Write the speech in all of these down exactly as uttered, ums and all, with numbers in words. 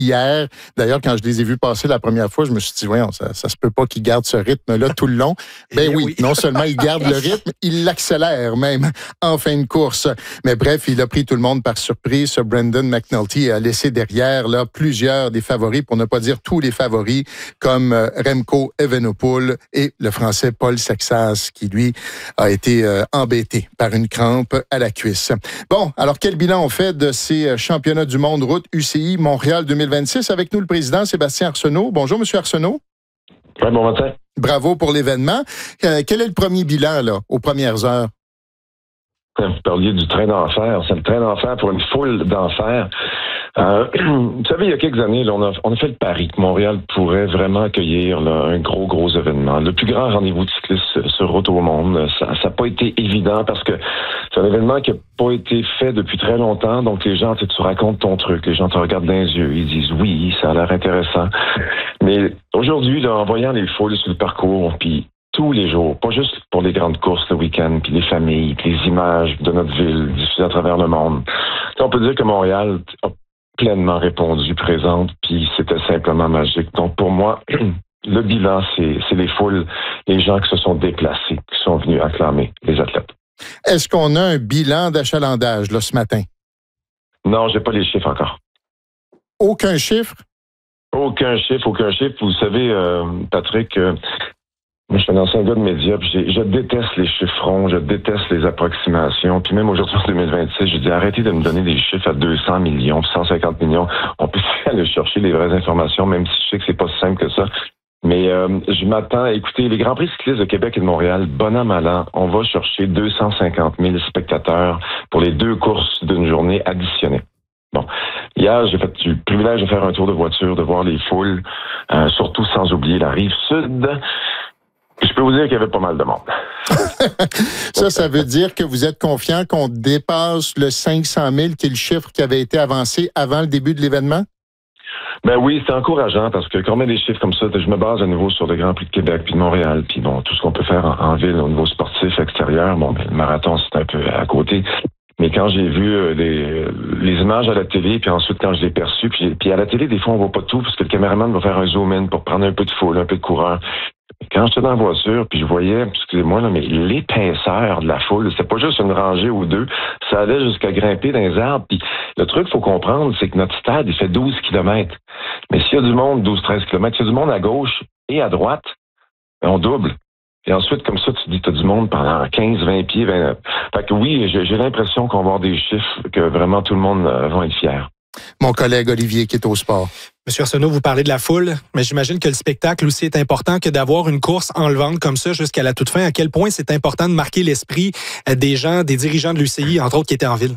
hier. D'ailleurs, quand je les ai vus passer la première fois, je me suis dit, voyons, ça, ça se peut pas qu'ils gardent ce rythme-là tout le long. Ben oui, oui, non seulement il garde le rythme, il l'accélère même en fin de course. Mais bref, il a pris tout le monde par surprise. Ce Brendan McNulty a laissé derrière là plusieurs des favoris, pour ne pas dire tous les favoris, comme euh, Remco Evenepoel et le Français Paul Sexas, qui lui a été euh, embêté par une crampe à la cuisse. Bon, alors quel bilan on fait de ces championnats du monde route U C I Montréal deux mille vingt-six? Avec nous le président Sébastien Arsenault. Bonjour, Monsieur Arsenault. Oui, bon matin. Bravo pour l'événement. Euh, quel est le premier bilan là, aux premières heures? Vous parliez du train d'enfer. C'est le train d'enfer pour une foule d'enfer. Euh, vous savez, il y a quelques années, là, on, a, on a fait le pari que Montréal pourrait vraiment accueillir là, un gros, gros événement. Le plus grand rendez-vous de cyclistes sur route au monde. Ça n'a pas été évident parce que c'est un événement qui n'a pas été fait depuis très longtemps. Donc, les gens, tu racontes ton truc. Les gens te regardent dans les yeux. Ils disent oui, ça a l'air intéressant. Mais aujourd'hui, là, en voyant les foules sur le parcours, puis tous les jours, pas juste pour les grandes courses le week-end, puis les familles, puis les images de notre ville diffusées à travers le monde. On peut dire que Montréal a pleinement répondu, présente, puis c'était simplement magique. Donc pour moi, le bilan, c'est, c'est les foules, les gens qui se sont déplacés, qui sont venus acclamer les athlètes. Est-ce qu'on a un bilan d'achalandage là, ce matin? Non, j'ai pas les chiffres encore. Aucun chiffre? Aucun chiffre, aucun chiffre. Vous savez, euh, Patrick, euh, moi, je suis un ancien gars de médias, puis je déteste les chiffrons, je déteste les approximations. Puis même aujourd'hui, en deux mille vingt-six, je dis arrêtez de me donner des chiffres à deux cents millions, cent cinquante millions. On peut aller chercher les vraies informations, même si je sais que c'est pas si simple que ça. Mais euh, je m'attends, écoutez, les Grands Prix cyclistes de Québec et de Montréal, bon an, mal an, on va chercher deux cent cinquante mille spectateurs pour les deux courses d'une journée additionnées. Bon, hier, j'ai fait du privilège de faire un tour de voiture, de voir les foules, euh, surtout sans oublier la rive sud. Je peux vous dire qu'il y avait pas mal de monde. Ça, ça veut dire que vous êtes confiant qu'on dépasse le cinq cent mille, qui est le chiffre qui avait été avancé avant le début de l'événement? Ben oui, c'est encourageant parce que quand on met des chiffres comme ça, je me base à nouveau sur le Grand Prix de Québec puis de Montréal, puis bon, tout ce qu'on peut faire en, en ville au niveau sportif extérieur. Bon, ben, le marathon, c'est un peu à côté. Mais quand j'ai vu les, les images à la télé, puis ensuite quand je l'ai perçu, puis, puis à la télé, des fois, on voit pas tout parce que le caméraman va faire un zoom-in pour prendre un peu de foule, un peu de coureur. Quand j'étais dans la voiture, puis je voyais, excusez-moi, là, mais l'épaisseur de la foule, c'est pas juste une rangée ou deux, ça allait jusqu'à grimper dans les arbres. Puis le truc qu'il faut comprendre, c'est que notre stade, il fait douze kilomètres. Mais s'il y a du monde, douze treize kilomètres, s'il y a du monde à gauche et à droite, on double. Et ensuite, comme ça, tu dis, tu as du monde pendant quinze, vingt pieds. vingt... Fait que oui, j'ai, j'ai l'impression qu'on va avoir des chiffres que vraiment tout le monde euh, va être fier. Mon collègue Olivier qui est au sport. Monsieur Arsenault, vous parlez de la foule, mais j'imagine que le spectacle aussi est important, que d'avoir une course enlevante comme ça jusqu'à la toute fin. À quel point c'est important de marquer l'esprit des gens, des dirigeants de l'U C I, entre autres, qui étaient en ville?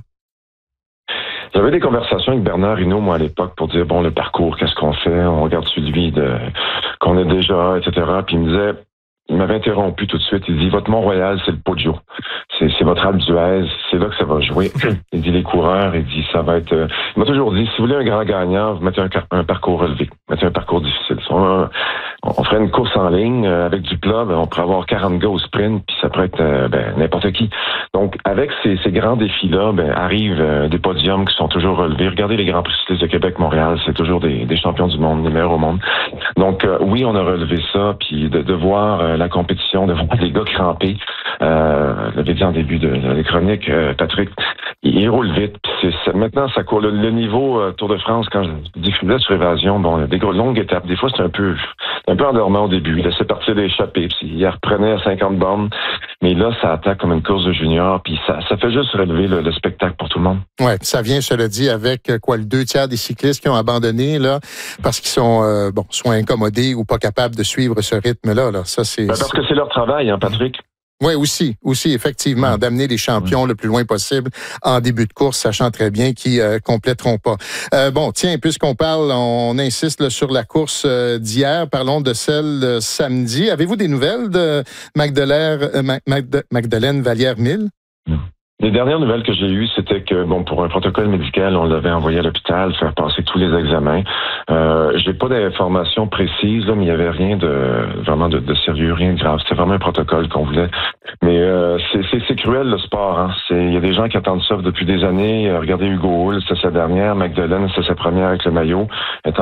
J'avais des conversations avec Bernard Hinault, moi, à l'époque, pour dire, bon, le parcours, qu'est-ce qu'on fait? On regarde celui de, qu'on a déjà, et cetera. Puis il me disait, il m'avait interrompu tout de suite. Il dit, votre Mont-Royal, c'est le Poggio. C'est, c'est votre Alpe d'Huez. C'est là que ça va jouer. Il dit, les coureurs, il dit, ça va être... Euh... Il m'a toujours dit, si vous voulez un grand gagnant, vous mettez un, un parcours relevé. Vous mettez un parcours difficile. On, on ferait une course en ligne euh, avec du plat, ben, on pourrait avoir quarante gars au sprint, puis ça pourrait être euh, ben, n'importe qui. Donc, avec ces, ces grands défis-là, ben, arrivent euh, des podiums qui sont toujours relevés. Regardez les Grands Prix cyclistes de Québec, Montréal, c'est toujours des, des champions du monde, les meilleurs au monde. Donc, euh, oui, on a relevé ça, puis de, de voir euh, la compétition, de voir les gars crampés. Euh, je l'avais dit en début de, de la chronique, euh, Patrick, il, il roule vite. C'est, c'est, maintenant, ça court. Le, le niveau euh, Tour de France, quand je diffusais sur Évasion, bon, des longues étapes, des fois, c'est un peu un peu endormant au début. Il laissait partir d'échapper, puis il reprenait à cinquante bornes. Mais là, ça attaque comme une course de junior, puis ça, ça fait juste relever le, le spectacle pour tout le monde. Oui, ça vient, cela dit, avec quoi, le deux tiers des cyclistes qui ont abandonné là, parce qu'ils sont euh, bon, soit incommodés ou pas capables de suivre ce rythme-là. Là. Ça, c'est, ben parce c'est... que c'est leur travail, hein, Patrick. Oui, aussi, aussi, effectivement, mmh. d'amener les champions mmh. le plus loin possible en début de course, sachant très bien qu'ils euh, compléteront pas. Euh, bon, tiens, puisqu'on parle, on insiste là, sur la course euh, d'hier, parlons de celle de samedi. Avez-vous des nouvelles de Magdelaire, euh, Magde, Magdeleine Vallière-Mille? Mmh. Les dernières nouvelles que j'ai eues, c'était que, bon, pour un protocole médical, on l'avait envoyé à l'hôpital faire passer tous les examens. Euh, j'ai pas d'informations précises, là, mais il y avait rien de vraiment de, de sérieux, rien de grave. C'était vraiment un protocole qu'on voulait. Mais euh, c'est, c'est, c'est cruel le sport. Hein. C'est, il y a des gens qui attendent ça depuis des années. Regardez Hugo Hull, c'est sa dernière. Magdeleine, c'est sa première avec le maillot.